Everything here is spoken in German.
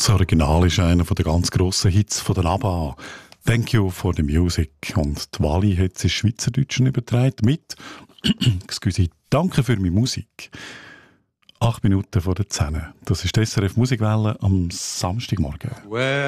Das Original ist einer der ganz grossen Hits von der ABBA. «Thank you for the music». Und die Wally hat es ins Schweizerdeutschen übertragen mit excuse, «Danke für meine Musik». 8 Minuten vor der 10. Das ist die SRF Musikwelle am Samstagmorgen.